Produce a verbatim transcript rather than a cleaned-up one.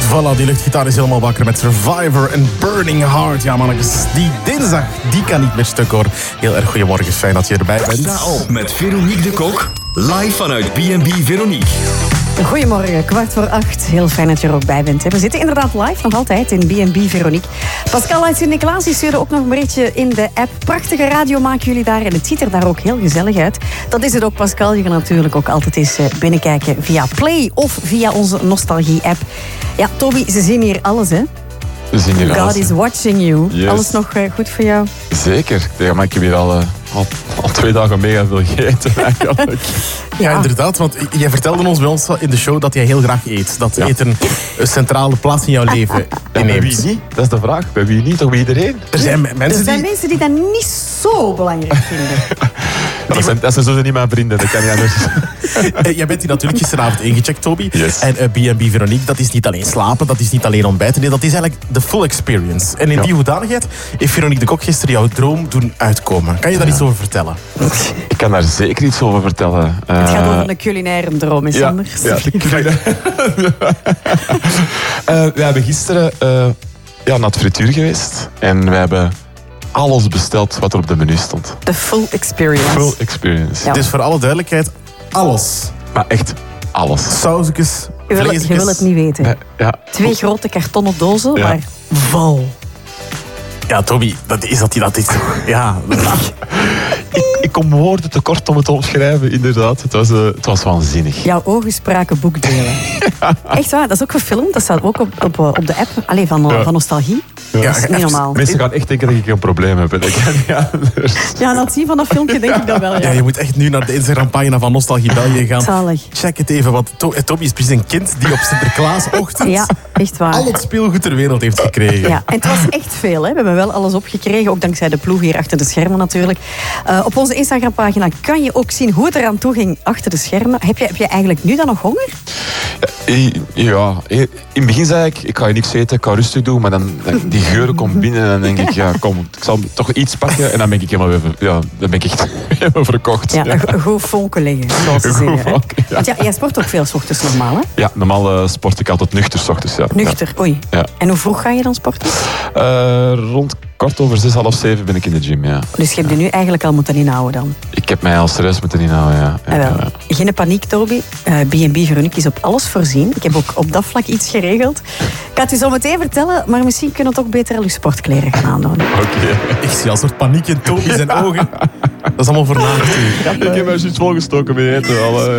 Voilà, die luchtgitaar is helemaal wakker met Survivor en Burning Heart. Ja, mannetjes, die dinsdag, die kan niet meer stuk, hoor. Heel erg goedemorgen, fijn dat je erbij bent. Sta op met Veronique de Kok, live vanuit B en B Veronique. Goedemorgen, kwart voor acht. Heel fijn dat je er ook bij bent. We zitten inderdaad live, nog altijd, in B en B Veronique. Pascal uit Sint-Niklaas stuurde ook nog een berichtje in de app. Prachtige radio maken jullie daar en het ziet er daar ook heel gezellig uit. Dat is het ook, Pascal. Je kan natuurlijk ook altijd eens binnenkijken via Play of via onze Nostalgie-app. Ja, Toby, ze zien hier alles, hè? We zien hier God alles. is watching you. Yes. Alles nog uh, goed voor jou? Zeker. Ja, maar ik heb hier al, uh, al, al twee dagen mega veel gegeten eigenlijk. Ja, inderdaad, want jij vertelde ons bij ons in de show dat jij heel graag eet. Dat Ja. eten een centrale plaats in jouw leven Ja, bij inneemt. wie niet? Dat is de vraag. Bij wie niet? Toch bij iedereen? Er zijn m- mensen Er zijn die... mensen die dat niet zo belangrijk vinden. Ja, dat, zijn, dat zijn sowieso niet mijn vrienden. Dat kan niet anders. Uh, jij bent hier natuurlijk gisteravond ingecheckt, Toby. Yes. En uh, B en B Veronique, dat is niet alleen slapen, dat is niet alleen ontbijten. Nee, dat is eigenlijk de full experience. En in Ja. die hoedanigheid heeft Veronique de Kok gisteren jouw droom doen uitkomen. Kan je daar iets over vertellen? Ik kan daar zeker iets over vertellen. Uh, Het gaat over een culinaire droom, is ja, anders. ja, de culinaire. uh, we hebben gisteren uh, ja, naar het frituur geweest. En we hebben alles besteld wat er op de menu stond. De full experience. Full experience. Ja. Dus voor alle duidelijkheid, alles. Maar echt alles. Sausjes, Je wil, vleesjes. je wil het niet weten. Uh, ja. Twee grote kartonnen dozen, Ja. maar vol. Ja, Toby, dat is dat hij dat is. Ja, Ik, ik kom woorden tekort om het te omschrijven, inderdaad. Het was, uh, het was waanzinnig. Jouw ogen spraken boekdelen. Echt waar, dat is ook gefilmd. Dat staat ook op, op, op de app Allee, van, Ja. van Nostalgie. Ja. Dat is niet normaal. Mensen gaan echt denken dat ik een probleem heb. Dat kan niet anders. Ja, na het zien van dat filmpje denk ik dat wel. ja, Ja. je moet echt nu naar de Instagram-pagina van Nostalgie België gaan. Zalig. Check het even, want To- Toby is precies een kind die op Sinterklaasochtend Ja, echt waar. al het speelgoed ter wereld heeft gekregen. Ja, en het was echt veel. Hè. We hebben wel alles opgekregen, ook dankzij de ploeg hier achter de schermen natuurlijk. Uh, op onze Instagram-pagina kan je ook zien hoe het eraan toe ging achter de schermen. Heb je, heb je eigenlijk nu dan nog honger? Ja, in het begin zei ik, ik ga je niks eten, ik ga rustig doen. Maar dan, dan die geuren komt binnen en dan denk ik, ja kom, ik zal toch iets pakken. En dan ben ik helemaal weer, ja, dan ben ik echt helemaal verkocht. Ja, een, een goed vonken liggen, zoals ze Een zeggen. goed hè. vonken, ja. Want ja, jij sport ook veel 's ochtends normaal, hè? Ja, normaal uh, sport ik altijd nuchter 's ochtends. Ja. Nuchter, oei. Ja. En hoe vroeg ga je dan sporten? Uh, rond kwart over zes, half zeven ben ik in de gym, ja. Dus je hebt je nu eigenlijk al moeten inhouden dan. Ik heb mij al serieus moeten inhouden, ja. ja, Ah, wel. ja. Geen paniek, Toby. Uh, B en B Veronique is op alles voorzien. Ik heb ook op dat vlak iets geregeld. Ik ga het je zo meteen vertellen, maar misschien kunnen we het ook beter al je sportkleren gaan aandoen. Oké. Ik zie al een soort paniek in Toby zijn ogen. Dat is allemaal voor na. Ik heb mij juist volgestoken met eten. Al, uh,